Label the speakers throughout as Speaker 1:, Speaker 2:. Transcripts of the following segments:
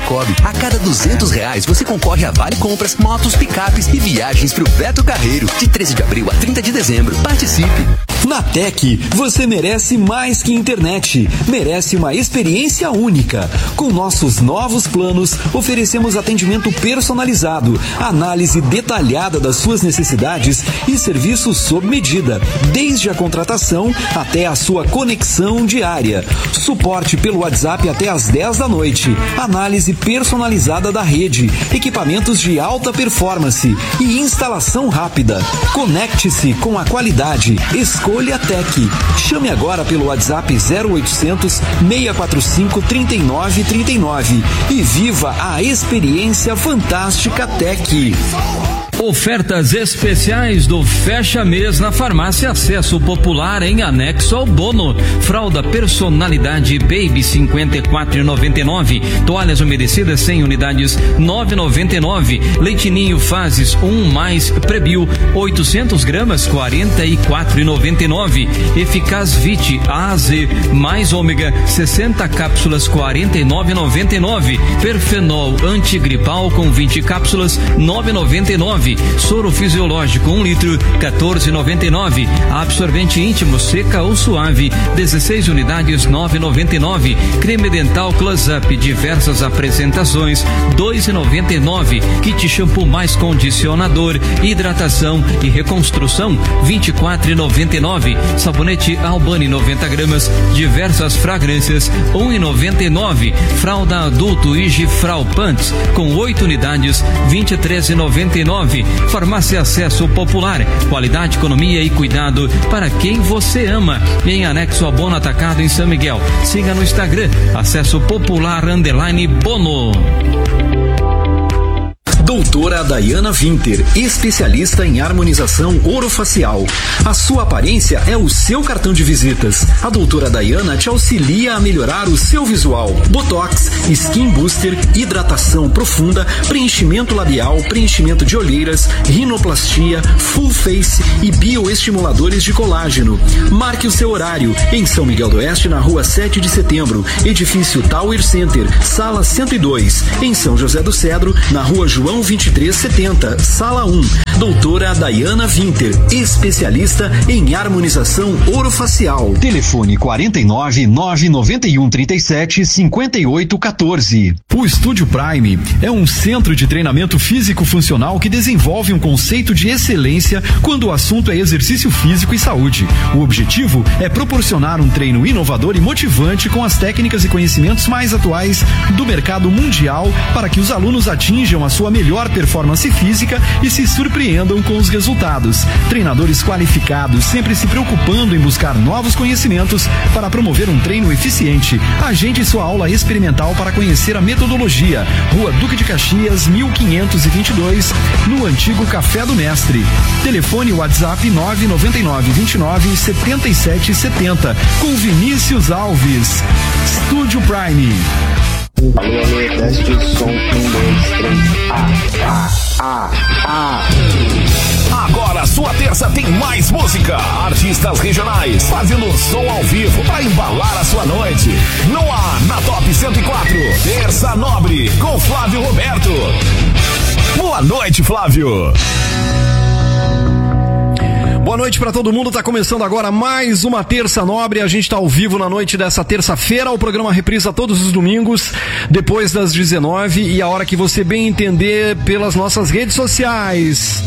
Speaker 1: Cicobi. A cada R$200 você concorre a vale compras, motos, picapes e viagens pro Beto Carreiro. De 13 de abril a 30 de dezembro. Participe!
Speaker 2: Na Tec, você merece mais que internet. Merece uma experiência única. Com nossos novos planos, oferecemos atendimento personalizado, análise detalhada das suas necessidades e serviços sob medida, desde a contratação até a sua conexão diária. Suporte pelo WhatsApp até às 10 da noite. Análise personalizada da rede, equipamentos de alta performance e instalação rápida. Conecte-se com a qualidade. Escolha Tec. Chame agora pelo WhatsApp 0800 645 3939 e viva a experiência fantástica Tec.
Speaker 3: Ofertas especiais do Fecha Mês na Farmácia Acesso Popular em anexo ao bono. Fralda Personalidade Baby 54,99. Toalhas umedecidas 100 unidades 9,99. Leitinho Fases 1 mais Prebio 800 gramas 44,99. Eficaz Vit A a Z mais ômega 60 cápsulas 49,99. Perfenol antigripal com 20 cápsulas 9,99. Soro fisiológico 1 litro 14,99. Absorvente íntimo seca ou suave 16 unidades 9,99. Creme dental Close Up diversas apresentações 2,99. Kit shampoo mais condicionador, hidratação e reconstrução 24,99. Sabonete Albani 90 gramas diversas fragrâncias 1,99. Fralda adulto Igifral Pants com 8 unidades 23,99. Farmácia Acesso Popular, qualidade, economia e cuidado para quem você ama. Em anexo a Bono Atacado em São Miguel. Siga no Instagram, Acesso Popular _Bono.
Speaker 2: Doutora Dayana Winter, especialista em harmonização orofacial. A sua aparência é o seu cartão de visitas. A doutora Dayana te auxilia a melhorar o seu visual. Botox, Skin Booster, hidratação profunda, preenchimento labial, preenchimento de olheiras, rinoplastia, full face e bioestimuladores de colágeno. Marque o seu horário em São Miguel do Oeste, na rua 7 de setembro, edifício Tower Center, sala 102. Em São José do Cedro, na rua João 2370, sala 1. Doutora Dayana Winter, especialista em harmonização orofacial. Telefone 49 991 37 58 14.
Speaker 4: O Estúdio Prime é um centro de treinamento físico-funcional que desenvolve um conceito de excelência quando o assunto é exercício físico e saúde. O objetivo é proporcionar um treino inovador e motivante com as técnicas e conhecimentos mais atuais do mercado mundial para que os alunos atinjam a sua melhor performance física e se surpreendam com os resultados. Treinadores qualificados, sempre se preocupando em buscar novos conhecimentos para promover um treino eficiente. Agende sua aula experimental para conhecer a metodologia. Rua Duque de Caxias, 1522, no antigo Café do Mestre. Telefone WhatsApp 999 29 77 70, com Vinícius Alves. Estúdio Prime.
Speaker 5: Alô, alô, teste o som, 1, 2, 3,
Speaker 6: Agora sua terça tem mais música, artistas regionais fazendo som ao vivo pra embalar a sua noite. No ar, na Top 104, Terça Nobre, com Flávio Roberto. Boa noite, Flávio.
Speaker 4: Boa noite pra todo mundo, tá começando agora mais uma Terça Nobre, a gente tá ao vivo na noite dessa terça-feira, o programa reprisa todos os domingos, depois das 19 e a hora que você bem entender pelas nossas redes sociais.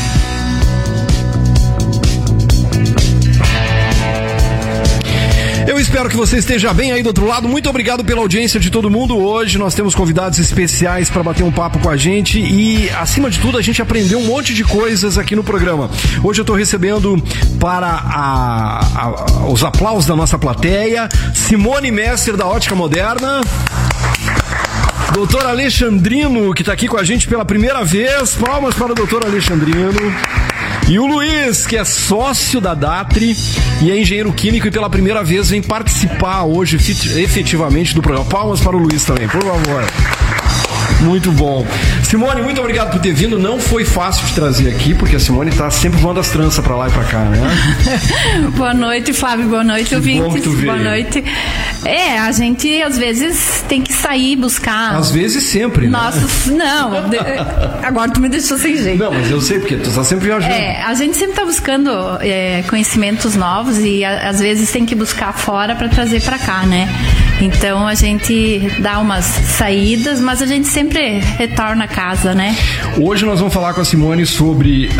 Speaker 4: Eu espero que você esteja bem aí do outro lado. Muito obrigado pela audiência de todo mundo. Hoje nós temos convidados especiais para bater um papo com a gente e, acima de tudo, a gente aprendeu um monte de coisas aqui no programa. Hoje eu estou recebendo para os aplausos da nossa plateia Simone Messer, da Ótica Moderna. Doutor Alexandrino, que está aqui com a gente pela primeira vez. Palmas para o doutor Alexandrino. E o Luiz, que é sócio da Datri e é engenheiro químico e pela primeira vez vem participar hoje efetivamente do programa. Palmas para o Luiz também, por favor. Muito bom. Simone, muito obrigado por ter vindo. Não foi fácil de trazer aqui, porque a Simone tá sempre voando as tranças pra lá e pra cá, né?
Speaker 7: Boa noite, Flávio. Boa noite, ouvintes. Boa noite. A gente às vezes tem que sair buscar.
Speaker 4: Às vezes sempre, né?
Speaker 7: Não, agora tu me deixou sem jeito.
Speaker 4: Não, mas eu sei, porque tu tá sempre viajando.
Speaker 7: A gente sempre tá buscando conhecimentos novos e às vezes tem que buscar fora pra trazer pra cá, né? Então a gente dá umas saídas, mas a gente sempre retorna a casa, né?
Speaker 4: Hoje nós vamos falar com a Simone sobre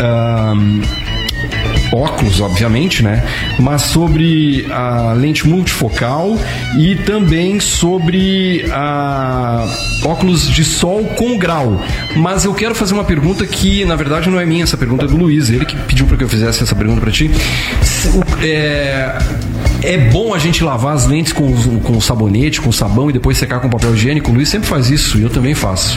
Speaker 4: óculos, obviamente, né? Mas sobre a lente multifocal e também sobre óculos de sol com grau. Mas eu quero fazer uma pergunta que, na verdade, não é minha, essa pergunta é do Luiz, ele que pediu para que eu fizesse essa pergunta para ti. É bom a gente lavar as lentes com sabonete, com sabão e depois secar com papel higiênico? O Luiz sempre faz isso e eu também faço.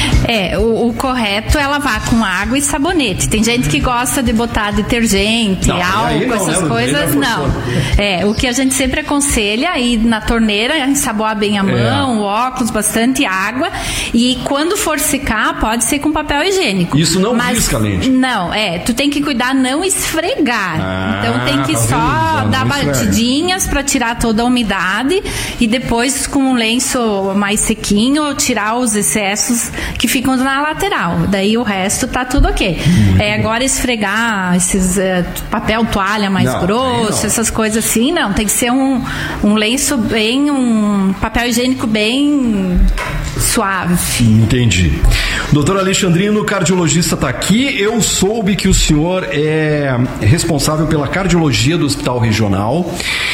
Speaker 7: O correto é lavar com água e sabonete. Tem gente que gosta de botar detergente, álcool, essas coisas. Não. O que a gente sempre aconselha é ir na torneira, ensaboar bem a mão, o óculos, bastante água. E quando for secar, pode ser com papel higiênico.
Speaker 4: Isso não risca a lente?
Speaker 7: Não, tu tem que cuidar não esfregar. Então tem que só dar batidinhas para tirar toda a umidade e depois com um lenço mais sequinho tirar os excessos que ficam na lateral. Daí o resto tá tudo ok. Agora esfregar esses papel toalha mais grosso, essas coisas assim, não. Tem que ser um lenço um papel higiênico bem suave.
Speaker 4: Entendi. Doutor Alexandrino, cardiologista, está aqui. Eu soube que o senhor é responsável pela cardiologia do Hospital Regional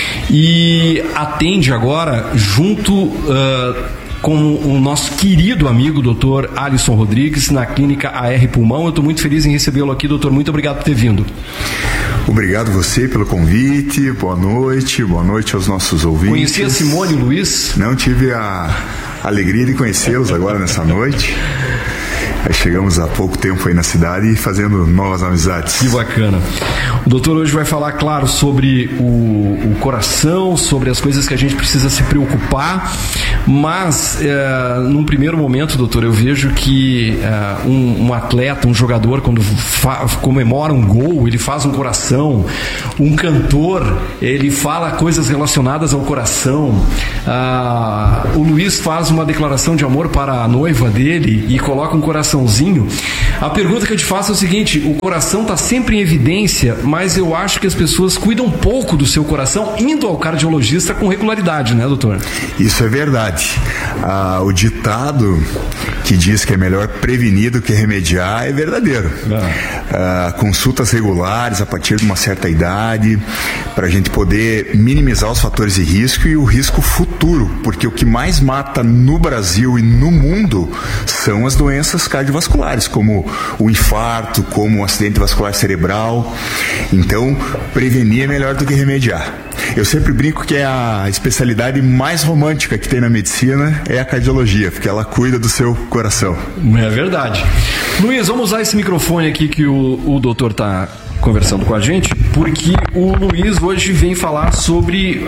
Speaker 4: e atende agora junto com o nosso querido amigo doutor Alisson Rodrigues na clínica AR Pulmão. Eu estou muito feliz em recebê-lo aqui, doutor. Muito obrigado por ter vindo.
Speaker 8: Obrigado você pelo convite, boa noite aos nossos ouvintes.
Speaker 4: Conhecia a Simone e o Luiz?
Speaker 8: Não, tive a alegria de conhecê-los agora nessa noite. Chegamos há pouco tempo aí na cidade e fazendo novas amizades.
Speaker 4: Que bacana. O doutor hoje vai falar, claro, sobre o coração, sobre as coisas que a gente precisa se preocupar, mas num primeiro momento, doutor, eu vejo que um atleta, um jogador, quando comemora um gol, ele faz um coração. Um cantor, ele fala coisas relacionadas ao coração. O Luiz faz uma declaração de amor para a noiva dele e coloca um coraçãozinho. A pergunta que eu te faço é o seguinte: o coração está sempre em evidência, mas eu acho que as pessoas cuidam pouco do seu coração indo ao cardiologista com regularidade, né, doutor?
Speaker 8: Isso é verdade. O ditado que diz que é melhor prevenir do que remediar é verdadeiro. Consultas regulares a partir de uma certa idade, para a gente poder minimizar os fatores de risco e o risco futuro, porque o que mais mata no Brasil e no mundo são as doenças cardiovasculares, como o infarto, como o acidente vascular cerebral. Então, prevenir é melhor do que remediar. Eu sempre brinco que a especialidade mais romântica que tem na medicina é a cardiologia, porque ela cuida do seu coração.
Speaker 4: É verdade. Luiz, vamos usar esse microfone aqui que o doutor está conversando com a gente, porque o Luiz hoje vem falar sobre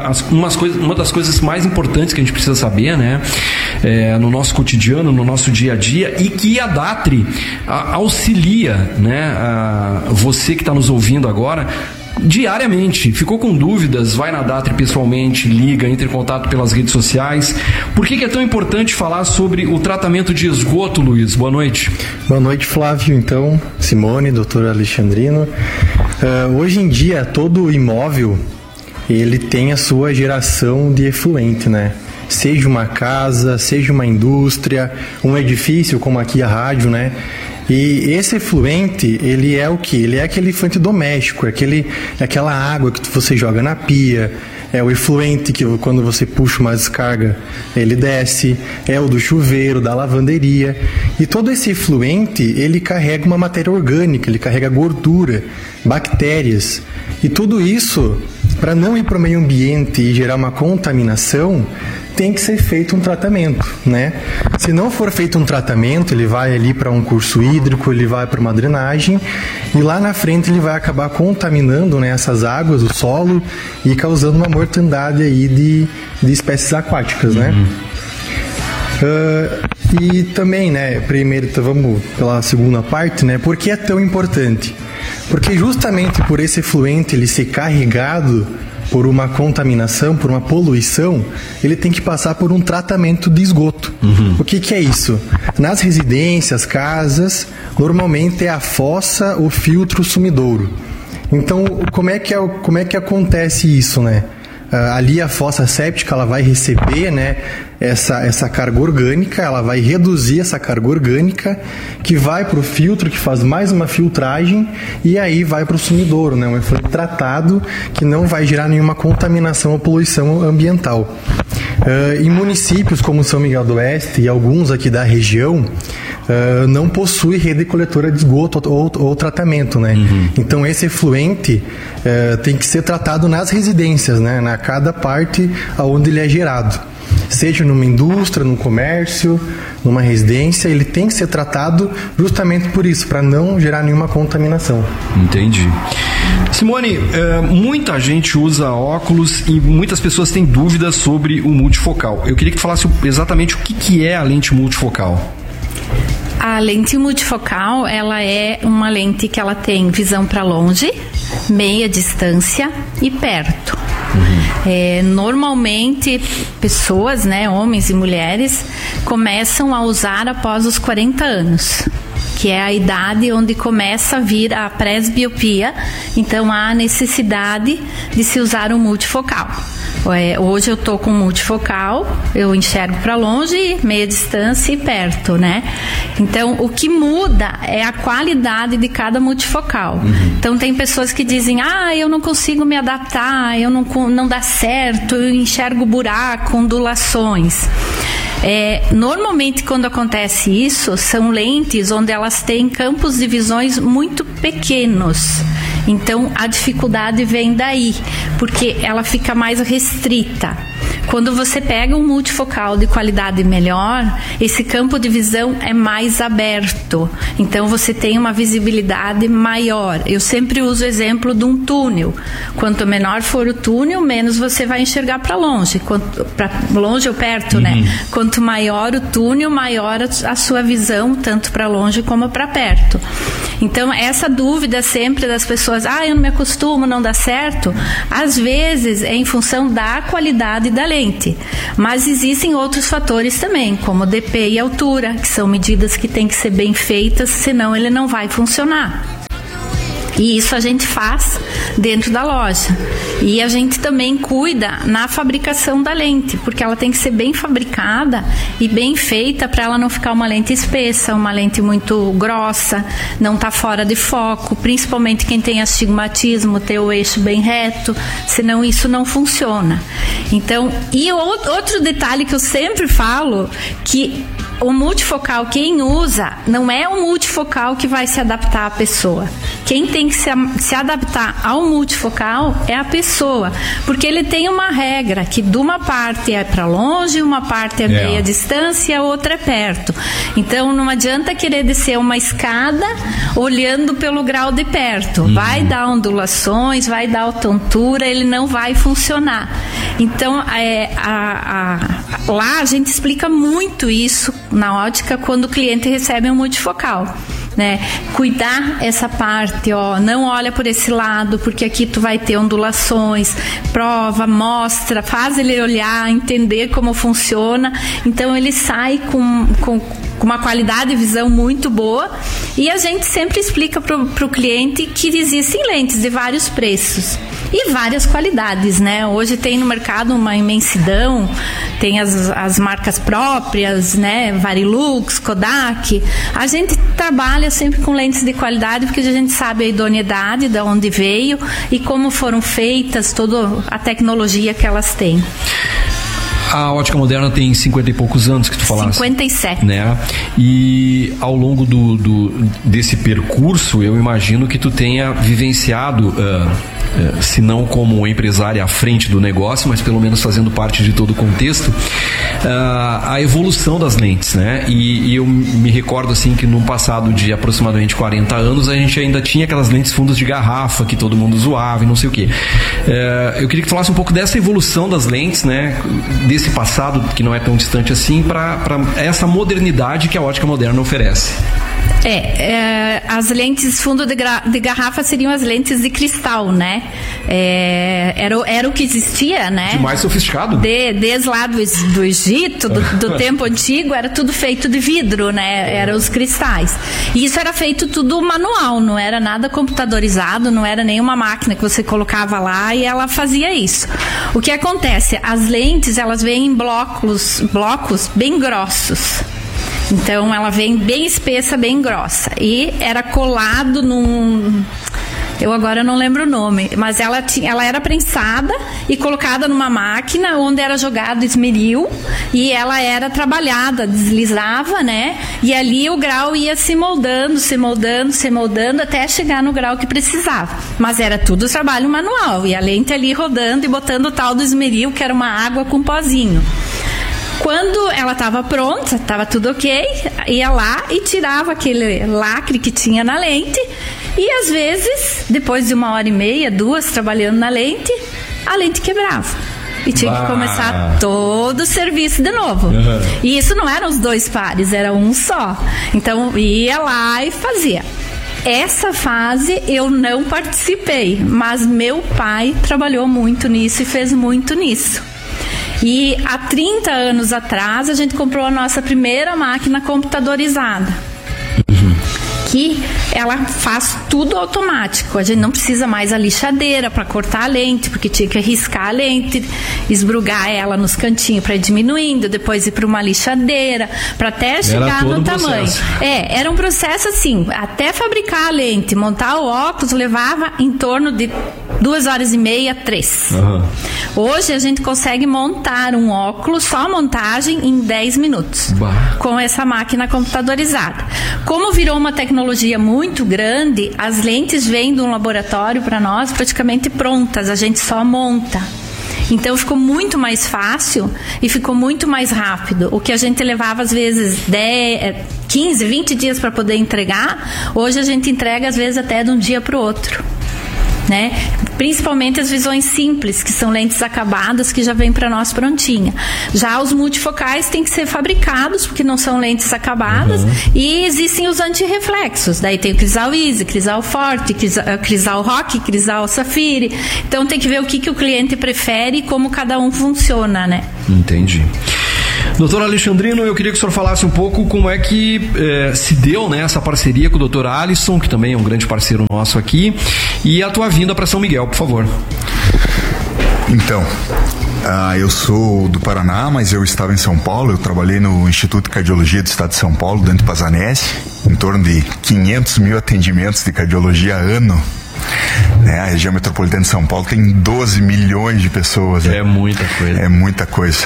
Speaker 4: uma das coisas mais importantes que a gente precisa saber, né? No nosso cotidiano, no nosso dia a dia, e que a Datri auxilia, né? Você que está nos ouvindo agora, diariamente. Ficou com dúvidas? Vai na Datri pessoalmente, liga, entre em contato pelas redes sociais. Por que é tão importante falar sobre o tratamento de esgoto, Luiz? Boa noite.
Speaker 9: Boa noite, Flávio. Então, Simone, doutor Alexandrino. Hoje em dia, todo imóvel, ele tem a sua geração de efluente, né? Seja uma casa, seja uma indústria, um edifício, como aqui a rádio, né? E esse efluente, ele é o quê? Ele é aquele efluente doméstico, aquela água que você joga na pia, é o efluente que quando você puxa uma descarga, ele desce, é o do chuveiro, da lavanderia. E todo esse efluente, ele carrega uma matéria orgânica, ele carrega gordura, bactérias. E tudo isso, para não ir para o meio ambiente e gerar uma contaminação, tem que ser feito um tratamento, né? Se não for feito um tratamento, ele vai ali para um curso hídrico, ele vai para uma drenagem e lá na frente ele vai acabar contaminando, né, essas águas, o solo e causando uma mortandade aí de espécies aquáticas, né? E também, né, primeiro, então vamos pela segunda parte, né, por que é tão importante? Porque justamente por esse efluente ele ser carregado por uma contaminação, por uma poluição, ele tem que passar por um tratamento de esgoto. O que é isso? Nas residências, casas, normalmente é a fossa, o filtro, o sumidouro. Então, como é que acontece isso, né? Ali a fossa séptica ela vai receber, né, essa carga orgânica, ela vai reduzir essa carga orgânica que vai para o filtro, que faz mais uma filtragem e aí vai para o sumidouro, né, um efluente tratado que não vai gerar nenhuma contaminação ou poluição ambiental. Em municípios como São Miguel do Oeste e alguns aqui da região, não possui rede coletora de esgoto ou tratamento, né? Então esse efluente tem que ser tratado nas residências, né? Na cada parte aonde ele é gerado, seja numa indústria, num comércio, numa residência, ele tem que ser tratado justamente por isso, para não gerar nenhuma contaminação.
Speaker 4: Entendi. Simone, muita gente usa óculos e muitas pessoas têm dúvidas sobre o multifocal. Eu queria que tu falasse exatamente o que é a lente multifocal.
Speaker 7: A lente multifocal, ela é uma lente que ela tem visão para longe, meia distância e perto. Normalmente, pessoas, né, homens e mulheres, começam a usar após os 40 anos, que é a idade onde começa a vir a presbiopia, então há necessidade de se usar um multifocal. Hoje eu tô com multifocal, eu enxergo para longe, meia distância e perto, né? Então, o que muda é a qualidade de cada multifocal. Então, tem pessoas que dizem, eu não consigo me adaptar, não dá certo, eu enxergo buraco, ondulações. Normalmente, quando acontece isso, são lentes onde elas têm campos de visões muito pequenos. Então, a dificuldade vem daí, porque ela fica mais restrita. Quando você pega um multifocal de qualidade melhor, esse campo de visão é mais aberto. Então, você tem uma visibilidade maior. Eu sempre uso o exemplo de um túnel. Quanto menor for o túnel, menos você vai enxergar para longe. Para longe ou perto, né? Quanto maior o túnel, maior a sua visão, tanto para longe como para perto. Então, essa dúvida sempre das pessoas, eu não me acostumo, não dá certo, às vezes é em função da qualidade da lente. Mas existem outros fatores também, como DP e altura, que são medidas que têm que ser bem feitas, senão ele não vai funcionar. E isso a gente faz dentro da loja. E a gente também cuida na fabricação da lente, porque ela tem que ser bem fabricada e bem feita para ela não ficar uma lente espessa, uma lente muito grossa, não tá fora de foco, principalmente quem tem astigmatismo, ter o eixo bem reto, senão isso não funciona. Então, e outro detalhe que eu sempre falo, que o multifocal, quem usa, não é o multifocal que vai se adaptar à pessoa. Quem tem que se adaptar ao multifocal é a pessoa, porque ele tem uma regra, que de uma parte é para longe, uma parte é meia distância e a outra é perto. Então, não adianta querer descer uma escada olhando pelo grau de perto. Vai dar ondulações, vai dar tontura, ele não vai funcionar. Então, lá a gente explica muito isso na ótica quando o cliente recebe um multifocal, né? Cuidar essa parte, não olha por esse lado, porque aqui tu vai ter ondulações, prova, mostra, faz ele olhar, entender como funciona. Então ele sai com uma qualidade de visão muito boa, e a gente sempre explica pro cliente que existem lentes de vários preços e várias qualidades, né? Hoje tem no mercado uma imensidão, tem as marcas próprias, né? Varilux, Kodak. A gente trabalha sempre com lentes de qualidade, porque a gente sabe a idoneidade, de onde veio e como foram feitas, toda a tecnologia que elas têm.
Speaker 4: A Ótica Moderna tem 50 e poucos anos, que tu falaste.
Speaker 7: 57.
Speaker 4: Né? E ao longo desse percurso, eu imagino que tu tenha vivenciado, se não como empresária à frente do negócio, mas pelo menos fazendo parte de todo o contexto, a evolução das lentes, né? E eu me recordo assim que no passado de aproximadamente 40 anos a gente ainda tinha aquelas lentes fundas de garrafa que todo mundo zoava e não sei o quê. Eu queria que tu falasse um pouco dessa evolução das lentes, né? Desse
Speaker 10: desse passado, que não é tão distante assim, para essa modernidade que a ótica moderna oferece?
Speaker 7: As lentes fundo de garrafa seriam as lentes de cristal, né? Era o que existia, né?
Speaker 10: De mais sofisticado.
Speaker 7: Desde lá do Egito, do tempo antigo, era tudo feito de vidro, né? Eram os cristais. E isso era feito tudo manual, não era nada computadorizado, não era nenhuma máquina que você colocava lá e ela fazia isso. O que acontece? As lentes, elas vêm em blocos bem grossos. Então ela vem bem espessa, bem grossa. E era colado num... Eu agora não lembro o nome, mas ela era prensada e colocada numa máquina onde era jogado esmeril e ela era trabalhada, deslizava, né? E ali o grau ia se moldando até chegar no grau que precisava. Mas era tudo trabalho manual e a lente ali rodando e botando o tal do esmeril, que era uma água com pozinho. Quando ela estava pronta, estava tudo ok, ia lá e tirava aquele lacre que tinha na lente e às vezes, depois de 1h30, 2 trabalhando na lente, a lente quebrava. E tinha que começar todo o serviço de novo. E isso não eram os 2 pares, era um só. Então ia lá e fazia. Essa fase eu não participei, mas meu pai trabalhou muito nisso e fez muito nisso. E há 30 anos atrás a gente comprou a nossa primeira máquina computadorizada. Que ela faz tudo automático. A gente não precisa mais a lixadeira para cortar a lente, porque tinha que riscar a lente, esbrugar ela nos cantinhos para ir diminuindo, depois ir para uma lixadeira, para até chegar no tamanho. Era um processo assim, até fabricar a lente, montar o óculos, levava em torno de 2h30, 3. Hoje a gente consegue montar um óculos, só a montagem, em 10 minutos. Com essa máquina computadorizada. Como virou uma tecnologia muito grande, as lentes vêm de um laboratório para nós praticamente prontas, a gente só monta. Então ficou muito mais fácil e ficou muito mais rápido. O que a gente levava às vezes 15, 20 dias para poder entregar, hoje a gente entrega às vezes até de um dia para o outro. Né? Principalmente as visões simples, que são lentes acabadas que já vêm para nós prontinha. Já os multifocais têm que ser fabricados, porque não são lentes acabadas, e existem os antirreflexos. Daí tem o Crisal Easy, Crisal Forte, Crisal Rock, Crisal Safiri. Então tem que ver o que o cliente prefere e como cada um funciona, né?
Speaker 10: Entendi. Doutor Alexandrino, eu queria que o senhor falasse um pouco como é que se deu, né, essa parceria com o doutor Alisson, que também é um grande parceiro nosso aqui, e a tua vinda para São Miguel, por favor.
Speaker 8: Então, eu sou do Paraná, mas eu estava em São Paulo. Eu trabalhei no Instituto de Cardiologia do Estado de São Paulo, dentro de Pazanese, em torno de 500 mil atendimentos de cardiologia ano. A região metropolitana de São Paulo tem 12 milhões de pessoas.
Speaker 10: É muita coisa.
Speaker 8: É muita coisa.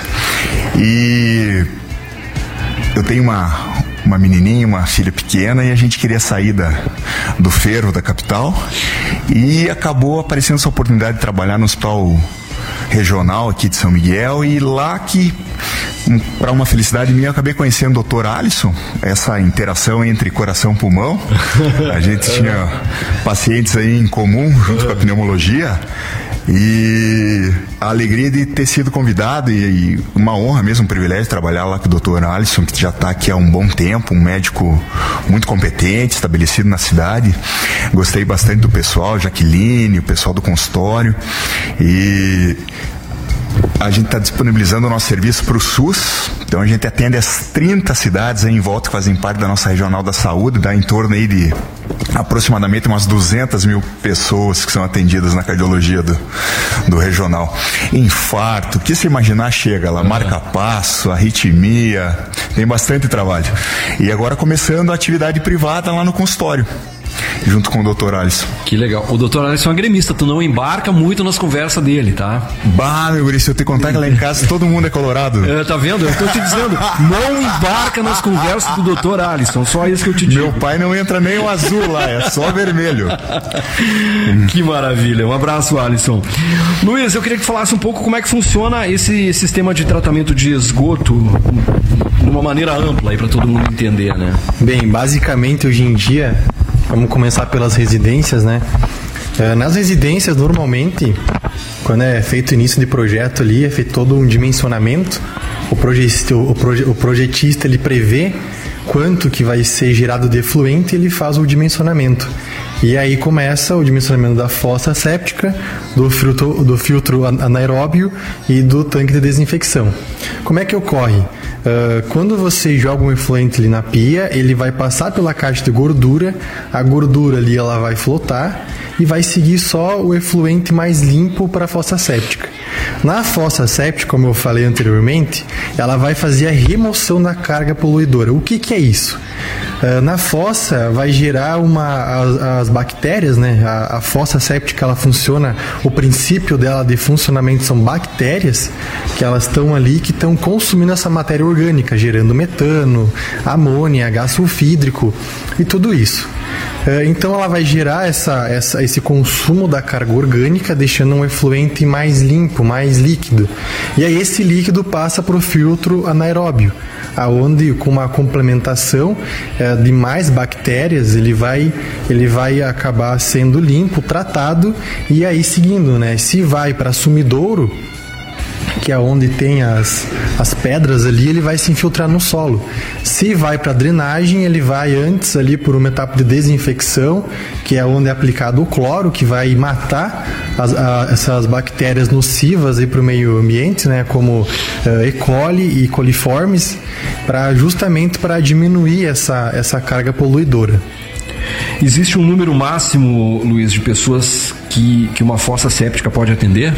Speaker 8: E eu tenho uma menininha, uma filha pequena, e a gente queria sair do fervo da capital, e acabou aparecendo essa oportunidade de trabalhar no hospital regional aqui de São Miguel, e lá que, para uma felicidade minha, eu acabei conhecendo o Dr. Alisson, essa interação entre coração e pulmão. A gente tinha pacientes aí em comum, junto com a pneumologia, e a alegria de ter sido convidado, e uma honra mesmo, um privilégio trabalhar lá com o Dr. Alisson, que já está aqui há um bom tempo, um médico muito competente, estabelecido na cidade. Gostei bastante do pessoal, Jaqueline, o pessoal do consultório, e a gente está disponibilizando o nosso serviço para o SUS. Então a gente atende as 30 cidades aí em volta que fazem parte da nossa regional da saúde, dá em torno aí de aproximadamente umas 200 mil pessoas que são atendidas na cardiologia do regional. Infarto, o que se imaginar chega lá, marca-passo, arritmia, tem bastante trabalho. E agora começando a atividade privada lá no consultório, junto com o Dr. Alisson.
Speaker 10: Que legal. O Dr. Alisson é gremista, tu não embarca muito nas conversas dele, tá?
Speaker 8: Meu guri, se eu te contar que lá em casa todo mundo é colorado.
Speaker 10: Tá vendo? Eu tô te dizendo, não embarca nas conversas do Dr. Alisson, só isso que eu te digo.
Speaker 8: Meu pai não entra nem o azul lá, é só vermelho.
Speaker 10: Que maravilha, um abraço, Alisson. Luiz, eu queria que falasse um pouco como é que funciona esse sistema de tratamento de esgoto, de uma maneira ampla aí para todo mundo entender, né?
Speaker 9: Bem, basicamente hoje em dia, vamos começar pelas residências, né? Nas residências, normalmente, Quando é feito o início de projeto ali, é feito todo um dimensionamento. O projetista ele prevê quanto que vai ser gerado de efluente e ele faz o dimensionamento. E aí começa o dimensionamento da fossa séptica, do filtro anaeróbio e do tanque de desinfecção. Como é que ocorre? Quando você joga um efluente ali na pia, ele vai passar pela caixa de gordura, a gordura ali ela vai flotar e vai seguir só o efluente mais limpo para a fossa séptica. Na fossa séptica, como eu falei anteriormente, ela vai fazer a remoção da carga poluidora. O que é isso? Na fossa vai gerar as bactérias, né? A fossa séptica ela funciona, o princípio dela de funcionamento são bactérias que elas estão ali, que estão consumindo essa matéria orgânica, gerando metano, amônia, gás sulfídrico e tudo isso. Então ela vai gerar esse consumo da carga orgânica, deixando um efluente mais limpo, mais líquido. E aí esse líquido passa para o filtro anaeróbio, aonde com uma complementação de mais bactérias ele vai acabar sendo limpo, tratado, e aí seguindo, né? Se vai para sumidouro, que é onde tem as pedras ali, ele vai se infiltrar no solo. Se vai para drenagem, ele vai antes ali por uma etapa de desinfecção, que é onde é aplicado o cloro, que vai matar essas bactérias nocivas para o meio ambiente, né, como E. coli e coliformes, justamente para diminuir essa carga poluidora.
Speaker 10: Existe um número máximo, Luiz, de pessoas que uma fossa séptica pode atender?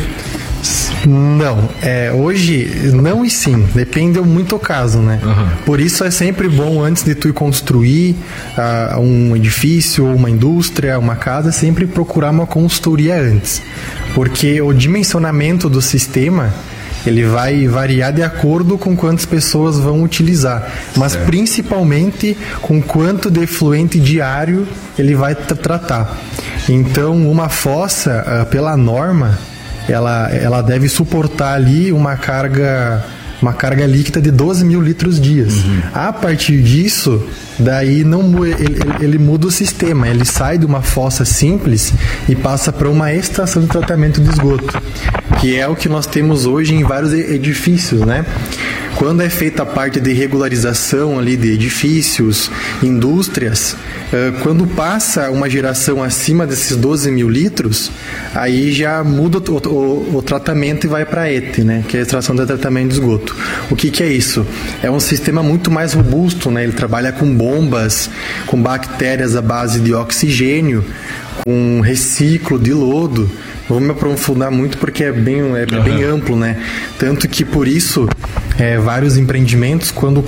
Speaker 9: Não, hoje não e sim, depende muito do caso, né? Uhum. Por isso é sempre bom, antes de tu construir um edifício, uma indústria, uma casa, sempre procurar uma consultoria antes, porque o dimensionamento do sistema ele vai variar de acordo com quantas pessoas vão utilizar, mas principalmente com quanto de efluente diário ele vai tratar. Então, uma fossa, pela norma, ela deve suportar ali uma carga líquida de 12 mil litros dias. Uhum. A partir disso, daí ele muda o sistema, ele sai de uma fossa simples e passa para uma estação de tratamento de esgoto, que é o que nós temos hoje em vários edifícios, né? Quando é feita a parte de regularização ali de edifícios, indústrias, quando passa uma geração acima desses 12 mil litros, aí já muda o tratamento e vai para a ET, né? Que é a extração de tratamento de esgoto. O que é isso? É um sistema muito mais robusto, né? Ele trabalha com bombas, com bactérias à base de oxigênio, com reciclo de lodo. Não vou me aprofundar muito porque é bem amplo, né? Tanto que por isso vários empreendimentos, quando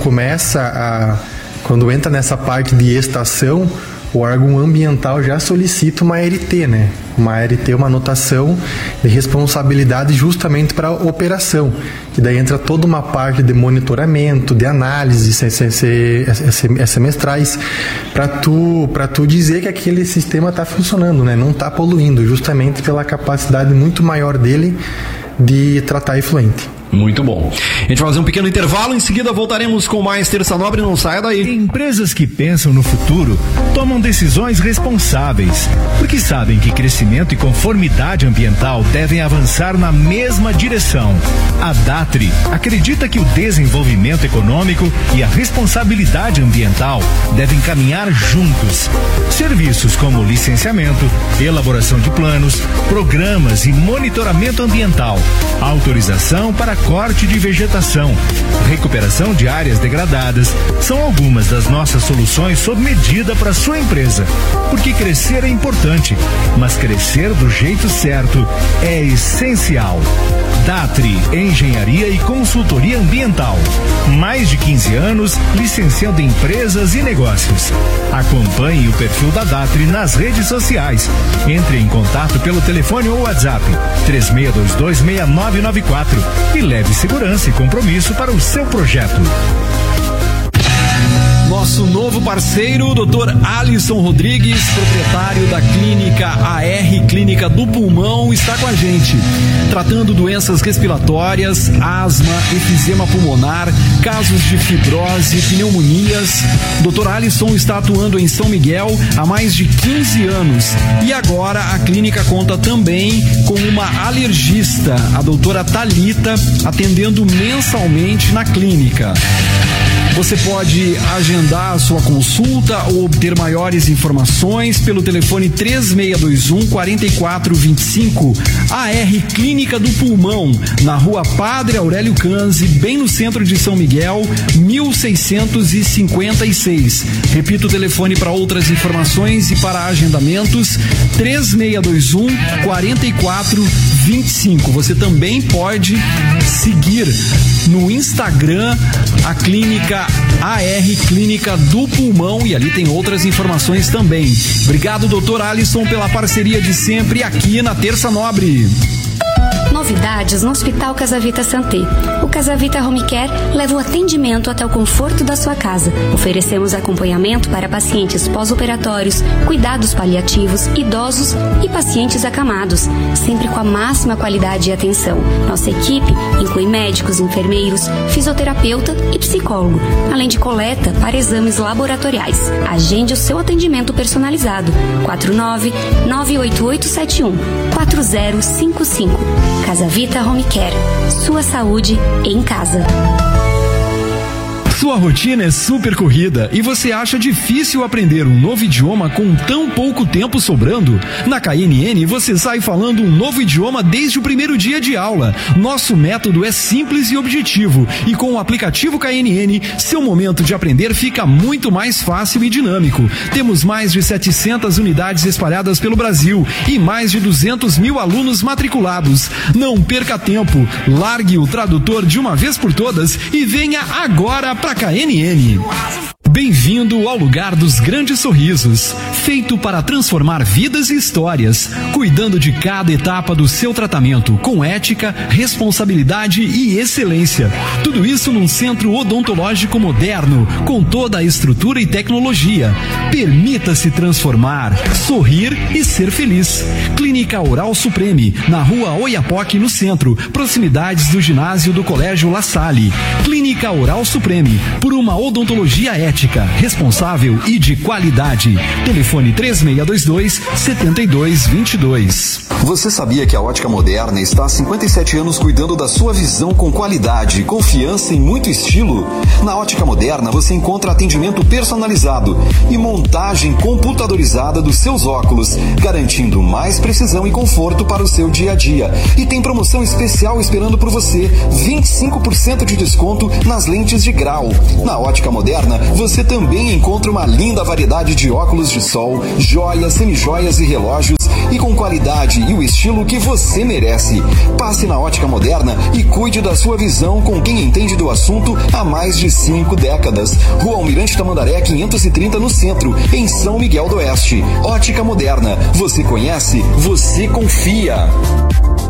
Speaker 9: entra nessa parte de estação, o órgão ambiental já solicita uma ART, né? Uma ART é uma anotação de responsabilidade justamente para a operação, que daí entra toda uma parte de monitoramento, de análise semestrais, para tu dizer que aquele sistema está funcionando, né? Não está poluindo, justamente pela capacidade muito maior dele de tratar efluente.
Speaker 10: Muito bom. A gente vai fazer um pequeno intervalo, em seguida voltaremos com mais Terça Nobre, não saia daí.
Speaker 11: Empresas que pensam no futuro tomam decisões responsáveis, porque sabem que crescimento e conformidade ambiental devem avançar na mesma direção. A Datri acredita que o desenvolvimento econômico e a responsabilidade ambiental devem caminhar juntos. Serviços como licenciamento, elaboração de planos, programas e monitoramento ambiental, autorização para corte de vegetação, recuperação de áreas degradadas, são algumas das nossas soluções sob medida para sua empresa. Porque crescer é importante, mas crescer do jeito certo é essencial. Datri Engenharia e Consultoria Ambiental. Mais de 15 anos licenciando empresas e negócios. Acompanhe o perfil da Datri nas redes sociais. Entre em contato pelo telefone ou WhatsApp 36226994 e leve segurança e compromisso para o seu projeto.
Speaker 2: Nosso novo
Speaker 4: novo parceiro, Dr. Alisson Rodrigues, proprietário da clínica AR Clínica do Pulmão, está com a gente, tratando doenças respiratórias, asma, efizema pulmonar, casos de fibrose, pneumonias. Dr. Alisson está atuando em São Miguel há mais de 15 anos e agora a clínica conta também com uma alergista, a doutora Thalita, atendendo mensalmente na clínica. Você pode agendar a sua consulta ou obter maiores informações pelo telefone 3621-4425. AR Clínica do Pulmão, na Rua Padre Aurélio Canzi, bem no centro de São Miguel, 1656. Repito o telefone para outras informações e para agendamentos, 3621-4425. Você também pode seguir no Instagram a clínica AR Clínica do Pulmão e ali tem outras informações também. Obrigado, doutor Alisson, pela parceria de sempre aqui na Terça Nobre.
Speaker 12: Novidades no Hospital Casavita Santé. O Casavita Home Care leva o atendimento até o conforto da sua casa. Oferecemos acompanhamento para pacientes pós-operatórios, cuidados paliativos, idosos e pacientes acamados, sempre com a máxima qualidade e atenção. Nossa equipe inclui médicos, enfermeiros, fisioterapeuta e psicólogo, além de coleta para exames laboratoriais. Agende o seu atendimento personalizado. 49-98871-4055. Casavita Home Care. Sua saúde em casa.
Speaker 4: Sua rotina é super corrida e você acha difícil aprender um novo idioma com tão pouco tempo sobrando? Na KNN você sai falando um novo idioma desde o primeiro dia de aula. Nosso método é simples e objetivo e com o aplicativo KNN, seu momento de aprender fica muito mais fácil e dinâmico. Temos mais de 700 unidades espalhadas pelo Brasil e mais de 200 mil alunos matriculados. Não perca tempo, largue o tradutor de uma vez por todas e venha agora para KNN. Bem-vindo ao lugar dos grandes sorrisos, feito para transformar vidas e histórias, cuidando de cada etapa do seu tratamento com ética, responsabilidade e excelência. Tudo isso num centro odontológico moderno, com toda a estrutura e tecnologia. Permita-se transformar, sorrir e ser feliz. Clínica Oral Supreme, na Rua Oiapoque, no centro, proximidades do ginásio do Colégio La Salle. Clínica Oral Supreme, por uma odontologia ética, responsável e de qualidade. Telefone 3622-7222.
Speaker 2: Você sabia que a Ótica Moderna está há 57 anos cuidando da sua visão com qualidade, confiança e muito estilo? Na Ótica Moderna você encontra atendimento personalizado e montagem computadorizada dos seus óculos, garantindo mais precisão e conforto para o seu dia a dia. E tem promoção especial esperando por você, 25% de desconto nas lentes de grau. Na Ótica Moderna você também encontra uma linda variedade de óculos de sol, joias, semijoias e relógios, e com qualidade e o estilo que você merece. Passe na Ótica Moderna e cuide da sua visão com quem entende do assunto há mais de 5 décadas. Rua Almirante Tamandaré 530 no centro, em São Miguel do Oeste. Ótica Moderna. Você conhece, você confia.